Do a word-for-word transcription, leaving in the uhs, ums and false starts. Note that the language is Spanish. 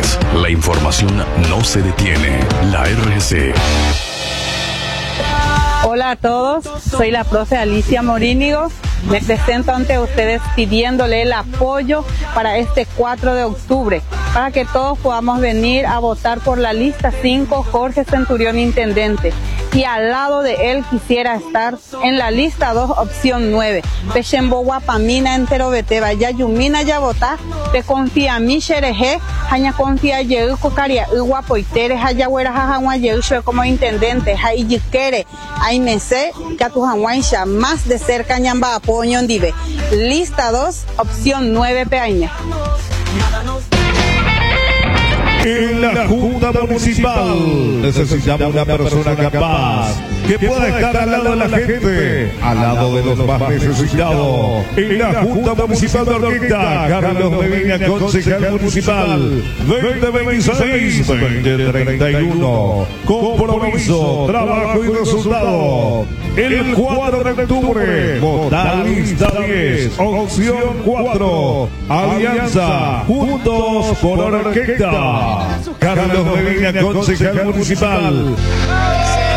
Noticias. La información no se detiene. La R C. Hola a todos, soy la profe Alicia Morínigo. Me presento ante ustedes pidiéndole el apoyo para este cuatro de octubre, para que todos podamos venir a votar por la lista cinco, Jorge Centurión Intendente. Y al lado de él quisiera estar en la lista dos, opción nueve. Pechembo Guapamina entero beteba, ya yumina ya vota, te confía mi xereje, haña confía yeu cocaria, guapoitere, haya huera jajagua yeu como intendente, hay yiquere, hay mese, que a tu janguaisha más de cerca ñamba apoyo dive. Lista dos, opción nueve peaña. En la Junta Municipal necesitamos una persona capaz que pueda estar al lado de la gente, al lado de los más necesitados. En la Junta Municipal de Orquesta, Carlos Medina, concejal municipal, veinte veintiséis a veinte treinta y uno. Compromiso, trabajo y resultado. El cuatro de octubre, votar lista diez, opción cuatro, Alianza, Juntos por Orquesta. Carlos Medina, concejal municipal.